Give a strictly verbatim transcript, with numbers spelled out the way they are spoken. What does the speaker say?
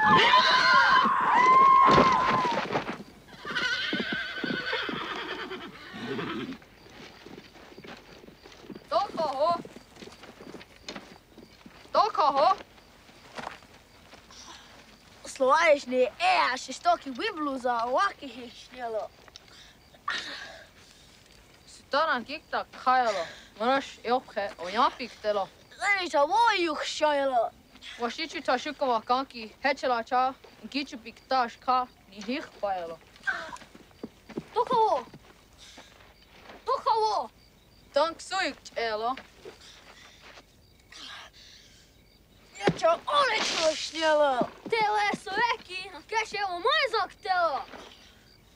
Dokoho! Dokoho! Slovačne, e, a še štoki vibluza, ovaki hešnjelo. Tänan kikta kajalo, mõnes johke on japiktelo. Läisa voijuh šajelo. Vasiči ta šukava kanki hetsela tša, kičupik taas ka nii hihpajalo. Dokovo! Dokovo! Tank suik elo. Ja tša olečo šnjelo. Tele su veki, kaš evo mojzak telo.